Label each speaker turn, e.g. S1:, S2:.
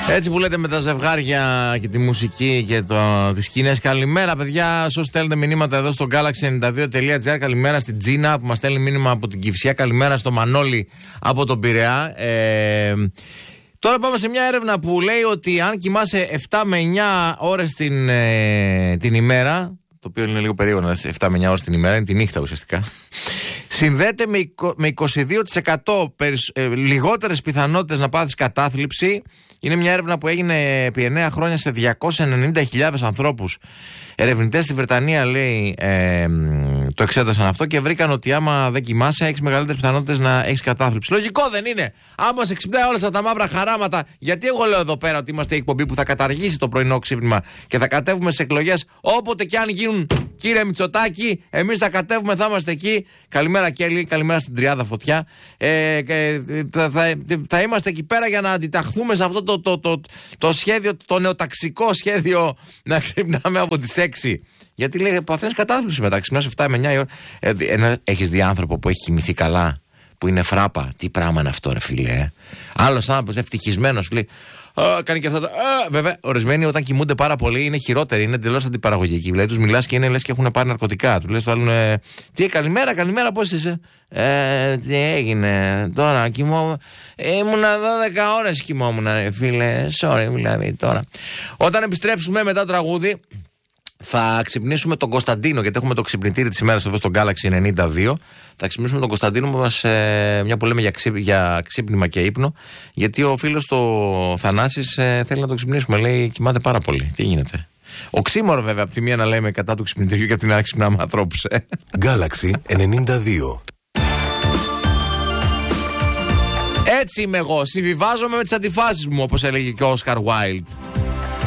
S1: Έτσι που λέτε με τα ζευγάρια και τη μουσική και τις σκηνές. Καλημέρα, παιδιά. Όσοι στέλνετε μηνύματα εδώ στο galaxy92.gr. Καλημέρα στην Τζίνα που μας στέλνει μήνυμα από την Κυφσιά. Καλημέρα στο Μανώλη από τον Πειραιά. Τώρα πάμε σε μια έρευνα που λέει ότι αν κοιμάσαι 7 με 9 ώρες την ημέρα, το οποίο είναι λίγο περίεργο να είσαι 7 με 9 ώρες την ημέρα, είναι τη νύχτα ουσιαστικά, συνδέεται με 22% λιγότερες πιθανότητες να πάθεις κατάθλιψη. Είναι μια έρευνα που έγινε επί 9 χρόνια σε 290.000 ανθρώπους. Ερευνητές στη Βρετανία, λέει, το εξέτασαν αυτό και βρήκαν ότι άμα δεν κοιμάσαι, έχεις μεγαλύτερες πιθανότητες να έχεις κατάθλιψη. Λογικό δεν είναι? Άμα σε ξυπνάει όλα αυτά τα μαύρα χαράματα, γιατί εγώ λέω εδώ πέρα ότι είμαστε η εκπομπή που θα καταργήσει το πρωινό ξύπνημα και θα κατέβουμε σε εκλογές όποτε και αν γίνουν, κύριε Μητσοτάκη, εμείς θα κατέβουμε, θα είμαστε εκεί. Καλημέρα, Κέλλη, καλημέρα στην Τριάδα Φωτιά. Θα είμαστε εκεί πέρα για να αντιταχθούμε σε αυτό το σχέδιο, το νεοταξικό σχέδιο να ξυπνάμε από τις 6. Γιατί λέει παθαίνεις κατάθλιψη μετά, ξυπνάς 7 με 9 ώρα. Έχεις δει άνθρωπο που έχει κοιμηθεί καλά, που είναι φράπα? Τι πράγμα είναι αυτό, ρε φίλε? Άλλος άνθρωπος ευτυχισμένος, λέει, κάνει και αυτά. Βέβαια, ορισμένοι όταν κοιμούνται πάρα πολύ είναι χειρότεροι, είναι εντελώς αντιπαραγωγικοί. Δηλαδή, τους μιλάς και είναι λες και έχουν πάρει ναρκωτικά. Του λες το άλλον, τι, καλημέρα, πώς είσαι? Τι έγινε τώρα? Ήμουνα 12 ώρες κοιμόμουν, ρε φίλε. Sorry, δηλαδή τώρα. Όταν επιστρέψουμε μετά το τραγούδι, θα ξυπνήσουμε τον Κωνσταντίνο, γιατί έχουμε το ξυπνητήρι της ημέρας εδώ στο Galaxy 92. Θα ξυπνήσουμε τον Κωνσταντίνο που μας, μια που λέμε για ξύπνημα και ύπνο, γιατί ο φίλος του Θανάσης θέλει να το ξυπνήσουμε. Λέει κοιμάται πάρα πολύ. Τι γίνεται? Οξύμορο βέβαια, από τη μία να λέμε κατά του ξυπνητήριου και από την άλλη ξυπνάμε ανθρώπους.
S2: Galaxy 92.
S1: Έτσι είμαι εγώ. Συμβιβάζομαι με τις αντιφάσεις μου, όπως έλεγε και ο Όσκαρ Wilde.